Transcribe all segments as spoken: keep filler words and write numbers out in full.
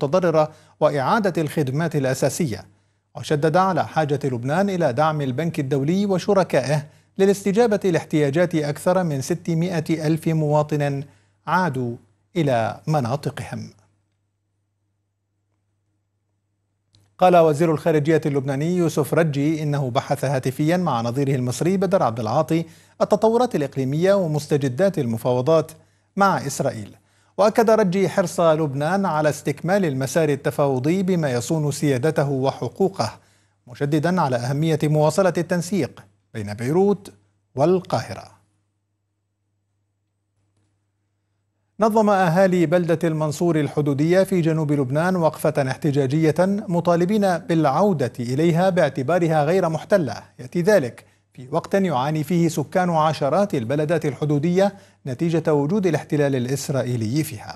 المتضررة وإعادة الخدمات الأساسية. وشدد على حاجة لبنان إلى دعم البنك الدولي وشركائه للاستجابة لاحتياجات أكثر من ستمائة ألف مواطن عادوا إلى مناطقهم. قال وزير الخارجية اللبناني يوسف رجي إنه بحث هاتفيا مع نظيره المصري بدر عبد العاطي التطورات الإقليمية ومستجدات المفاوضات مع إسرائيل. وأكد رجي حرص لبنان على استكمال المسار التفاوضي بما يصون سيادته وحقوقه، مشددا على أهمية مواصلة التنسيق بين بيروت والقاهرة. نظم أهالي بلدة المنصور الحدودية في جنوب لبنان وقفة احتجاجية مطالبين بالعودة إليها باعتبارها غير محتلة، يأتي ذلك في وقت يعاني فيه سكان عشرات البلدات الحدودية نتيجة وجود الاحتلال الإسرائيلي فيها.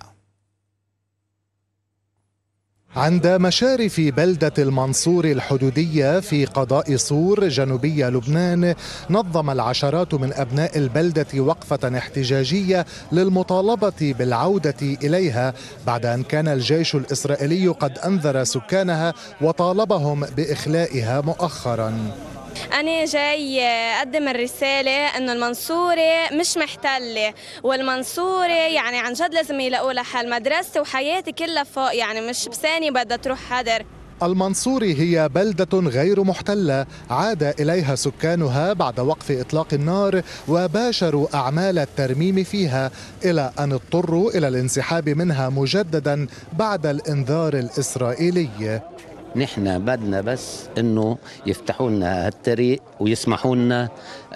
عند مشارف بلدة المنصور الحدودية في قضاء صور جنوبي لبنان، نظم العشرات من أبناء البلدة وقفة احتجاجية للمطالبة بالعودة إليها بعد أن كان الجيش الإسرائيلي قد أنذر سكانها وطالبهم بإخلائها مؤخرا. أنا جاي أقدم الرسالة إنه المنصورة مش محتلة، والمنصورة يعني عن جد لازم يلاقوا لها حل. مدرستي وحياتي كلها فوق، يعني مش بثانية بدها تروح حدر. المنصور هي بلدة غير محتلة عاد إليها سكانها بعد وقف إطلاق النار وباشروا أعمال الترميم فيها، إلى أن اضطروا إلى الانسحاب منها مجددا بعد الإنذار الإسرائيلي. نحن بدنا بس انه يفتحوا لنا هالطريق ويسمحوا لنا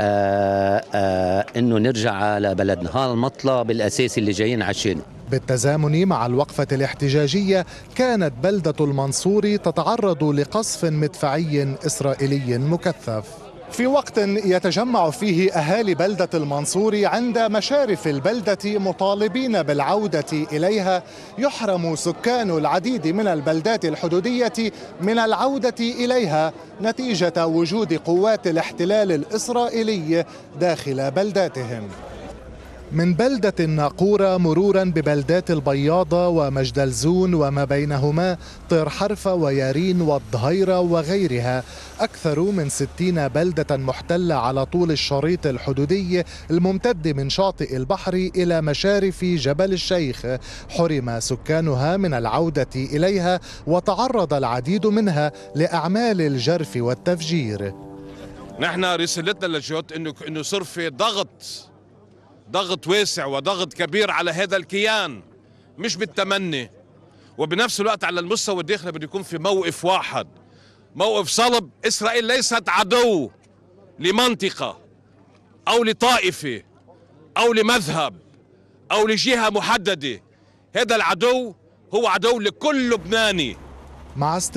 آآ آآ انه نرجع على بلدنا، هذا المطلب الاساسي اللي جايين عشانه. بالتزامن مع الوقفة الاحتجاجية كانت بلدة المنصور تتعرض لقصف مدفعي إسرائيلي مكثف في وقت يتجمع فيه أهالي بلدة المنصور عند مشارف البلدة مطالبين بالعودة إليها. يحرم سكان العديد من البلدات الحدودية من العودة إليها نتيجة وجود قوات الاحتلال الإسرائيلي داخل بلداتهم. من بلدة الناقورة مرورا ببلدات البياضة ومجدلزون وما بينهما، طير حرفة ويارين والظهيرة وغيرها، أكثر من ستين بلدة محتلة على طول الشريط الحدودي الممتد من شاطئ البحر إلى مشارف جبل الشيخ، حرم سكانها من العودة إليها وتعرض العديد منها لأعمال الجرف والتفجير. نحن رسالتنا للجهات إنه إنه صار في ضغط ضغط واسع وضغط كبير على هذا الكيان، مش بالتمني، وبنفس الوقت على المستوى الداخلي بده يكون في موقف واحد، موقف صلب. إسرائيل ليست عدو لمنطقة أو لطائفة أو لمذهب أو لجهة محددة، هذا العدو هو عدو لكل لبناني. مع